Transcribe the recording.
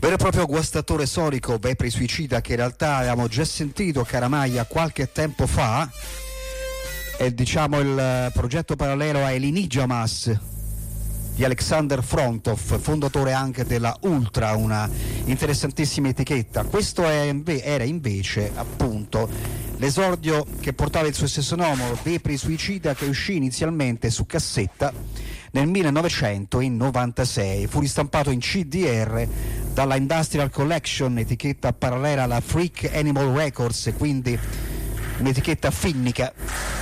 Vero e proprio guastatore sonico, Vepri suicida, che in realtà avevamo già sentito Caramaglia qualche tempo fa. È diciamo il progetto parallelo a Elinijamas di Alexander Frontov, fondatore anche della Ultra, una interessantissima etichetta. Questo era invece appunto l'esordio che portava il suo stesso nome, Vepri suicida, che uscì inizialmente su cassetta nel 1996. Fu ristampato in CDR dalla Industrial Collection, etichetta parallela alla Freak Animal Records, quindi un'etichetta finnica.